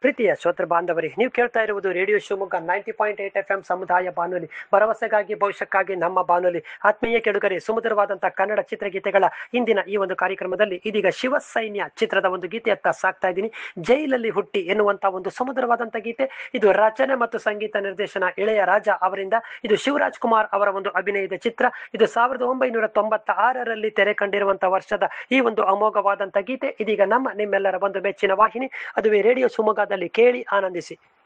ಪ್ರೀತಿಯ ಶ್ರೋತೃ ಬಾಂಧವರಿಗೆ ನೀವು ಕೇಳ್ತಾ ಇರುವುದು ರೇಡಿಯೋ ಶಿವಮೊಗ್ಗ 90.8 FM ಸಮುದಾಯ ಬಾನುಲಿ, ಭರವಸೆಗಾಗಿ ಭವಿಷ್ಯಕ್ಕಾಗಿ ನಮ್ಮ ಬಾನುಲಿ. ಆತ್ಮೀಯ ಕೆಡುಗರೆ, ಸುಮಧುರವಾದಂತಹ ಕನ್ನಡ ಚಿತ್ರಗೀತೆಗಳ ಇಂದಿನ ಈ ಒಂದು ಕಾರ್ಯಕ್ರಮದಲ್ಲಿ ಇದೀಗ ಶಿವಸೈನ್ಯ ಚಿತ್ರದ ಒಂದು ಗೀತೆಯತ್ತ ಸಾಕ್ತಾ ಇದ್ದೀನಿ. ಜೈಲಲ್ಲಿ ಹುಟ್ಟಿ ಎನ್ನುವಂತಹ ಒಂದು ಸುಮಧುರವಾದಂತಹ ಗೀತೆ. ಇದು ರಚನೆ ಮತ್ತು ಸಂಗೀತ ನಿರ್ದೇಶನ ಇಳೆಯರಾಜ ಅವರಿಂದ. ಇದು ಶಿವರಾಜ್ ಕುಮಾರ್ ಅವರ ಒಂದು ಅಭಿನಯದ ಚಿತ್ರ. ಇದು 1996ರಲ್ಲಿ ತೆರೆ ಕಂಡಿರುವಂತಹ ವರ್ಷದ ಈ ಒಂದು ಅಮೋಘವಾದಂತಹ ಗೀತೆ ಇದೀಗ ನಿಮ್ಮೆಲ್ಲರ ಒಂದು ಮೆಚ್ಚಿನ ವಾಹಿನಿ, ಅದುವೇ ರೇಡಿಯೋ ಶಿವಮೊಗ್ಗದಲ್ಲಿ ಕೇಳಿ ಆನಂದಿಸಿ.